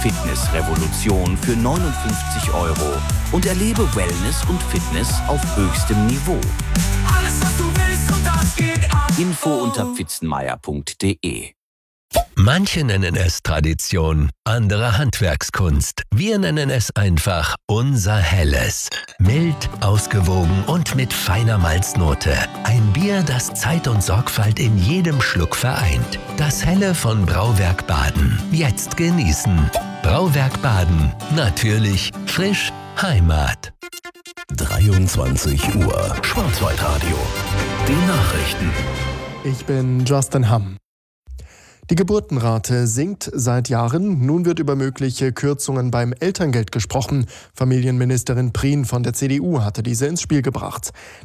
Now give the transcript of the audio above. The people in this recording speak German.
Fitnessrevolution für 59 € und erlebe Wellness und Fitness auf höchstem Niveau. Alles, was du willst und das geht ab. Info unter pfitzenmeier.de. Manche nennen es Tradition, andere Handwerkskunst. Wir nennen es einfach unser Helles. Mild, ausgewogen und mit feiner Malznote. Ein Bier, das Zeit und Sorgfalt in jedem Schluck vereint. Das Helle von Brauwerk Baden. Jetzt genießen. Brauwerk Baden. Natürlich, frisch, Heimat. 23 Uhr. Schwarzwaldradio. Die Nachrichten. Ich bin Justin Hamm. Die Geburtenrate sinkt seit Jahren. Nun wird über mögliche Kürzungen beim Elterngeld gesprochen. Familienministerin Prien von der CDU hatte diese ins Spiel gebracht.